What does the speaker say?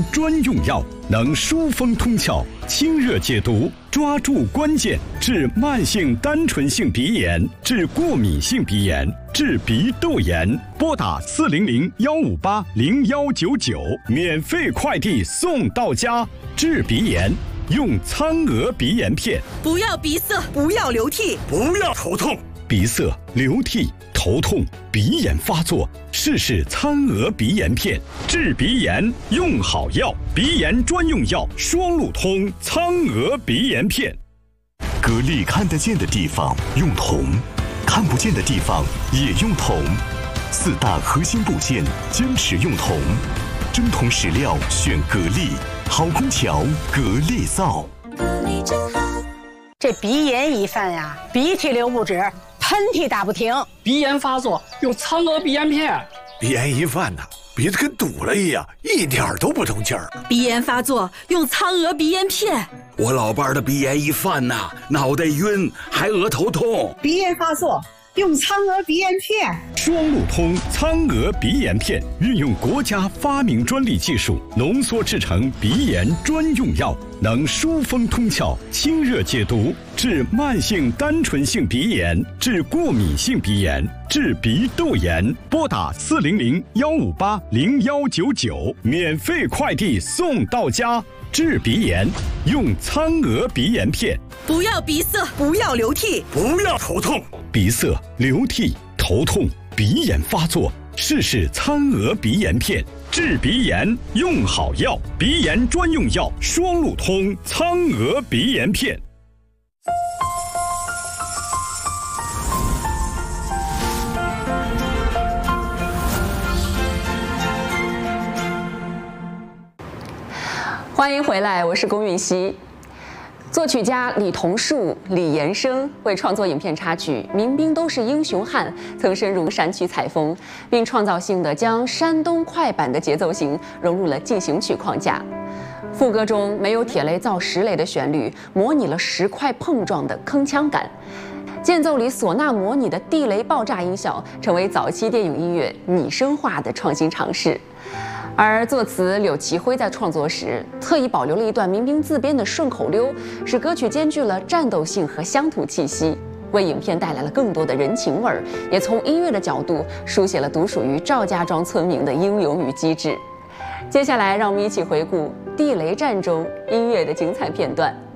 专用药，能疏风通窍、清热解毒，抓住关键，治慢性单纯性鼻炎，治过敏性鼻炎，治鼻窦炎。拨打400-158-0199，免费快递送到家。治鼻炎用苍娥鼻炎片。 不要鼻塞，不要流涕， 不要头痛。 鼻塞、流涕、头痛、鼻炎发作，试苍娥鼻炎片。治鼻炎用好药，鼻炎专用药双路通苍娥鼻炎片。 格力看得见的地方用铜，看不见的地方也用铜。4大核心部件坚持用铜，真铜实料选格力，好空调格力造。 格力真好。 这鼻炎一犯呀，鼻涕流不止，喷嚏打不停。 鼻炎发作用苍娥鼻炎片。 鼻炎一犯呐，鼻子跟堵了一样，一点都不通气儿。 鼻炎发作用苍娥鼻炎片。 我老伴儿的鼻炎一犯呐，脑袋晕，还额头痛。 鼻炎发作用苍娥鼻炎片。 双路通苍娥鼻炎片运用国家发明专利技术，浓缩制成鼻炎专用药，能疏风通窍、清热解毒，治慢性单纯性鼻炎，治过敏性鼻炎，治鼻窦炎。拨打400-158-0199，免费快递送到家。治鼻炎用苍娥鼻炎片。 不要鼻塞，不要流涕， 不要头痛。 鼻塞、流涕、头痛、鼻炎发作，试苍娥鼻炎片。治鼻炎用好药，鼻炎专用药双路通苍娥鼻炎片。 欢迎回来，我是龚允熙。作曲家李桐树、李延生为创作影片插曲《民兵都是英雄汉》，曾深入山区采风，并创造性地将山东快板的节奏型融入了进行曲框架。副歌中没有铁雷造石雷的旋律，模拟了石块碰撞的铿锵感。间奏里唢呐模拟的地雷爆炸音效，成为早期电影音乐拟声化的创新尝试。而作词柳其辉在创作时特意保留了一段民兵自编的顺口溜，使歌曲兼具了战斗性和乡土气息，为影片带来了更多的人情味儿，也从音乐的角度书写了独属于赵家庄村民的英勇与机智。接下来，让我们一起回顾地雷战中音乐的精彩片段。